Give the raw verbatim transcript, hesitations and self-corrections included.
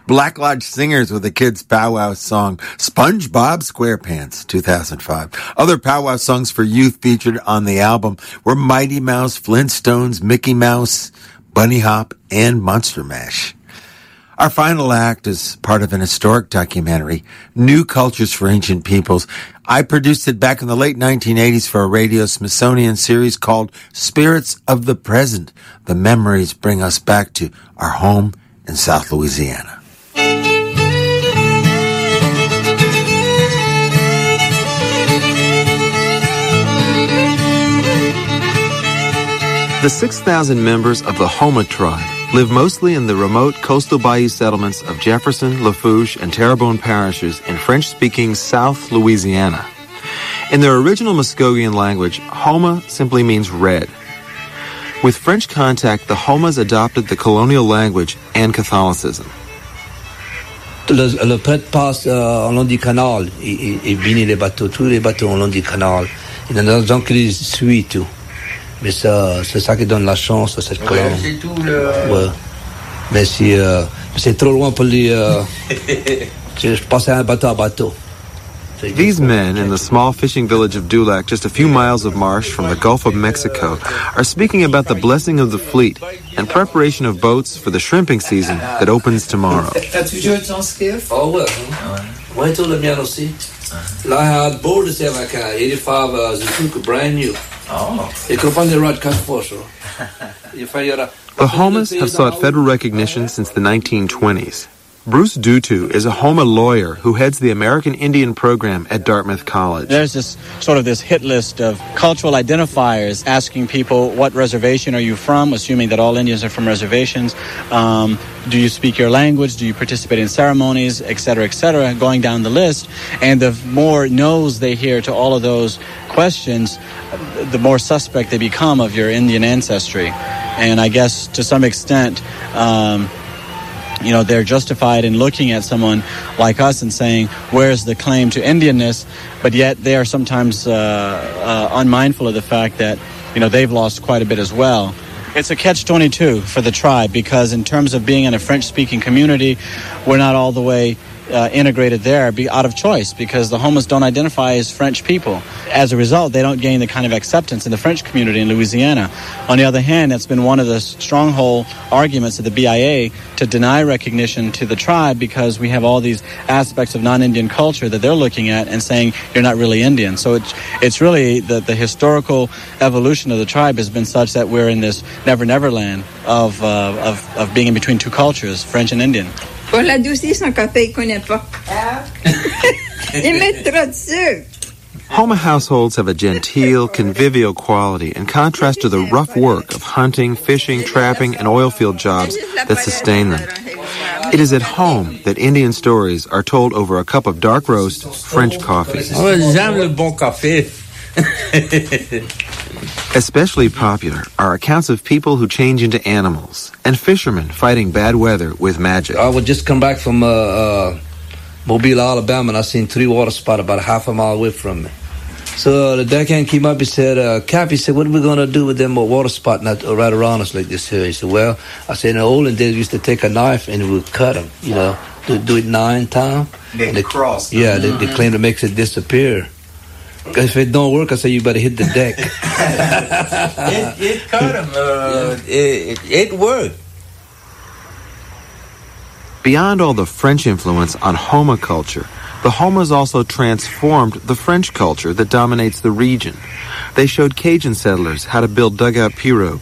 Black Lodge Singers with the kids' powwow song SpongeBob SquarePants, two thousand five. Other powwow songs for youth featured on the album were Mighty Mouse, Flintstones, Mickey Mouse, Bunny Hop, and Monster Mash. Our final act is part of an historic documentary, New Cultures for Ancient Peoples. I produced it back in the late nineteen eighties for a Radio Smithsonian series called Spirits of the Present. The memories bring us back to our home in South Louisiana. The six thousand members of the Houma tribe live mostly in the remote coastal bayou settlements of Jefferson, Lafourche, and Terrebonne parishes in French-speaking South Louisiana. In their original Muskogean language, Houma simply means red. With French contact, the Houmas adopted the colonial language and Catholicism. Le, le prêtre passe euh, en long du canal et, et, et bénit les bateaux, tous les bateaux en long du canal. Il y en a des gens qui les suivent tout. Mais ça, c'est ça qui donne la chance à cette colonne. Ouais, c'est tout le... Ouais. Mais si, euh, c'est trop loin pour les... Euh, je passais un bateau à bateau. These men in the small fishing village of Dulac, just a few miles of marsh from the Gulf of Mexico, are speaking about the blessing of the fleet and preparation of boats for the shrimping season that opens tomorrow. T'as-tu joué ton skiff? Oh ouais. Ouais, tout le mien aussi. Là, I had board this like a eighty-five uh, Zuzuka, brand new. Oh. You can find the right cut for sure. The Houmas have sought federal recognition since the nineteen twenties. Bruce Dutu is a Houma lawyer who heads the American Indian program at Dartmouth College. There's this sort of this hit list of cultural identifiers asking people, what reservation are you from, assuming that all Indians are from reservations. Um, do you speak your language? Do you participate in ceremonies, et cetera, et cetera, going down the list. And the more no's they hear to all of those questions, the more suspect they become of your Indian ancestry. And I guess to some extent, um, you know, they're justified in looking at someone like us and saying, where's the claim to Indianness? But yet they are sometimes uh, uh, unmindful of the fact that, you know, they've lost quite a bit as well. It's a catch twenty-two for the tribe because in terms of being in a French-speaking community, we're not all the way uh, integrated there be out of choice because the Houmas don't identify as French people. As a result, they don't gain the kind of acceptance in the French community in Louisiana. On the other hand, that's been one of the stronghold arguments of the B I A to deny recognition to the tribe because we have all these aspects of non-Indian culture that they're looking at and saying you're not really Indian. So it's, it's really the, the historical evolution of the tribe has been such that we're in this never-never land of, uh, of, of being in between two cultures, French and Indian. Pour l'adoucir, son café, il connaît pas. Il met trop de sucre. Houma households have a genteel, convivial quality in contrast to the rough work of hunting, fishing, trapping, and oil field jobs that sustain them. It is at home that Indian stories are told over a cup of dark roast French coffee. J'aime le bon café. Especially popular are accounts of people who change into animals and fishermen fighting bad weather with magic. I would just come back from uh, uh, Mobile, Alabama, and I seen three water spots about a half a mile away from me. So uh, the deckhand came up, he said, uh, Cap, he said, what are we going to do with them water spots not right around us like this here? He said, well, I said, in the olden days, we used to take a knife and we would cut them, you know, do, do it nine times. They, they cross. Yeah, they, they claim it makes it disappear. If it don't work, I say you better hit the deck. it, it cut him. Uh, it, it, it worked. Beyond all the French influence on Houma culture, the Houmas also transformed the French culture that dominates the region. They showed Cajun settlers how to build dugout pirogue,